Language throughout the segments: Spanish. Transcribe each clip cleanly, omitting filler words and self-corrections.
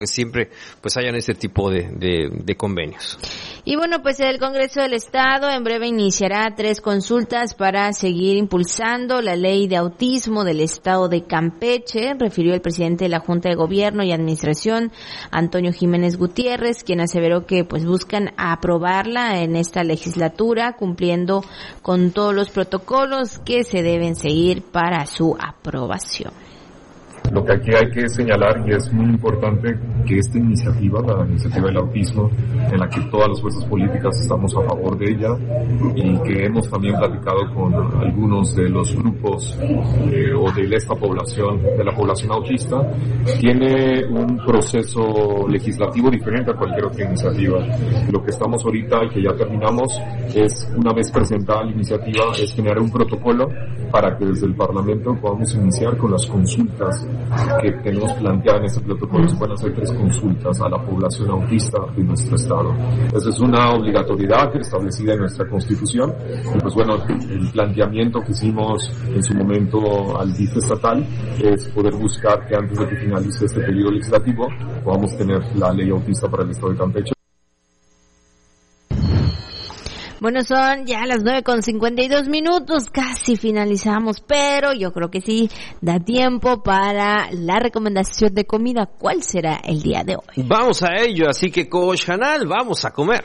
que siempre pues hayan este tipo de convenios. Y bueno, pues el Congreso del Estado en breve iniciará 3 consultas para seguir impulsando la ley de autismo del Estado de Campeche, refirió el presidente de la Junta de Gobierno y Administración, Antonio Jiménez Gutiérrez, quien aseveró que pues buscan aprobarla en esta legislatura, cumpliendo con todos los protocolos que se deben seguir para su aprobación. Lo que aquí hay que señalar, y es muy importante, que esta iniciativa, la iniciativa del autismo, en la que todas las fuerzas políticas estamos a favor de ella, y que hemos también platicado con algunos de los grupos o de esta población, de la población autista, tiene un proceso legislativo diferente a cualquier otra iniciativa. Lo que estamos ahorita y que ya terminamos es, una vez presentada la iniciativa, es generar un protocolo para que desde el Parlamento podamos iniciar con las consultas que tenemos planteada en este protocolo. Se pueden hacer 3 consultas a la población autista de nuestro estado. Esa es una obligatoriedad establecida en nuestra Constitución, y pues bueno, el planteamiento que hicimos en su momento al DIF estatal es poder buscar que antes de que finalice este periodo legislativo podamos tener la ley autista para el estado de Campeche. Bueno, son ya las 9:52, casi finalizamos, pero yo creo que sí da tiempo para la recomendación de comida. ¿Cuál será el día de hoy? Vamos a ello, así que Coach Canal, vamos a comer.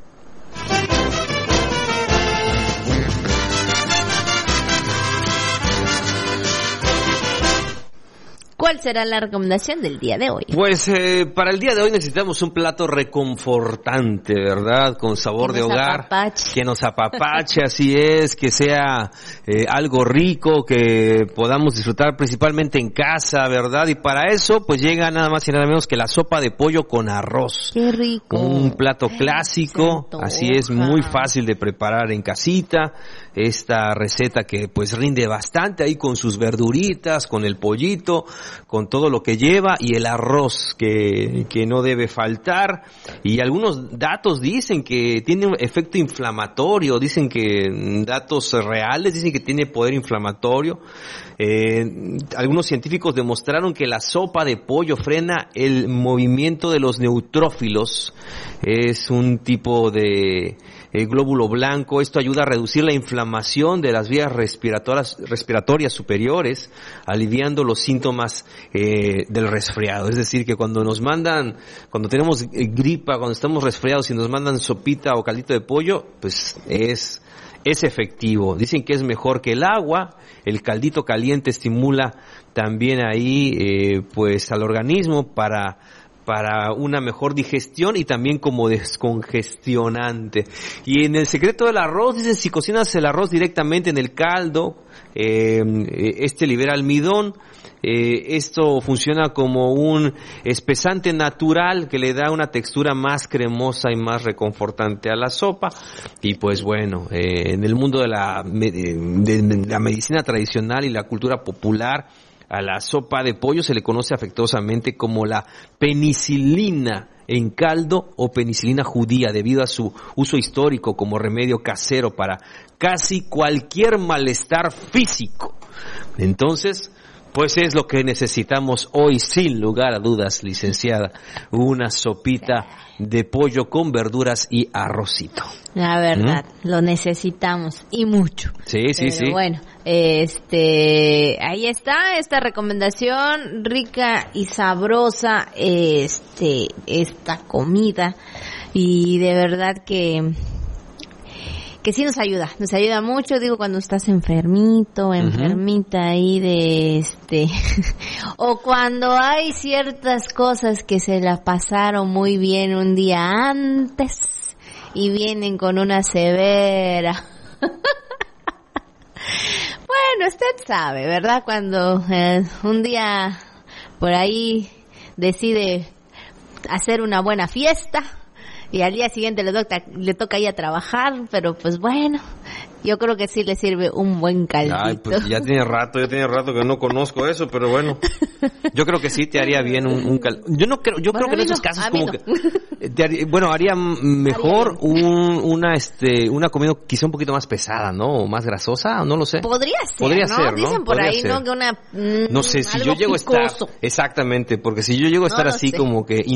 ¿Cuál será la recomendación del día de hoy? Pues para el día de hoy necesitamos un plato reconfortante, ¿verdad? Con sabor de hogar. Que nos apapache, así es, que sea algo rico, que podamos disfrutar principalmente en casa, ¿verdad? Y para eso pues llega nada más y nada menos que la sopa de pollo con arroz. ¡Qué rico! Un plato clásico, así es, muy fácil de preparar en casita. Esta receta que pues rinde bastante ahí con sus verduritas, con el pollito, con todo lo que lleva, y el arroz que no debe faltar. Y algunos datos dicen que tiene un efecto inflamatorio, dicen que datos reales dicen que tiene poder inflamatorio. Algunos científicos demostraron que la sopa de pollo frena el movimiento de los neutrófilos. Es un tipo de glóbulo blanco. Esto ayuda a reducir la inflamación de las vías respiratorias superiores, aliviando los síntomas del resfriado. Es decir, que cuando tenemos gripa, cuando estamos resfriados y nos mandan sopita o caldito de pollo, pues es efectivo. Dicen que es mejor que el agua. El caldito caliente estimula también ahí pues al organismo para una mejor digestión y también como descongestionante. Y en el secreto del arroz, dicen, si cocinas el arroz directamente en el caldo, libera almidón. Esto funciona como un espesante natural que le da una textura más cremosa y más reconfortante a la sopa. Y pues bueno, en el mundo de la medicina tradicional y la cultura popular, a la sopa de pollo se le conoce afectuosamente como la penicilina en caldo o penicilina judía, debido a su uso histórico como remedio casero para casi cualquier malestar físico. Entonces, pues es lo que necesitamos hoy, sin lugar a dudas, licenciada, una sopita de pollo con verduras y arrocito. La verdad, lo necesitamos y mucho. Sí, sí, sí. Bueno, ahí está esta recomendación rica y sabrosa, esta comida, y de verdad que sí nos ayuda mucho, digo, cuando estás enfermita ahí o cuando hay ciertas cosas que se la pasaron muy bien un día antes y vienen con una severa. Bueno, usted sabe, ¿verdad? Cuando un día por ahí decide hacer una buena fiesta y al día siguiente le toca ir a trabajar, pero pues bueno, Yo creo que sí le sirve un buen caldito. Ay, pues ya tiene rato que no conozco eso, pero bueno. Yo creo que sí te haría bien un caldito. Yo creo que en esos casos como que haría mejor una comida quizá un poquito más pesada, ¿no? O más grasosa, no lo sé. Podría ser, ¿no? Dicen por ahí, ¿no? Que no sé, si yo llego a estar exactamente, porque si yo llego a estar así como que